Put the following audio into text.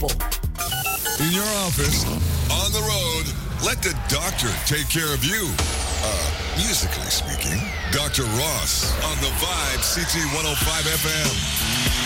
people. In your office, on the road, let the doctor take care of you. Musically speaking, Dr. Ross on the Vibe CT 105 FM.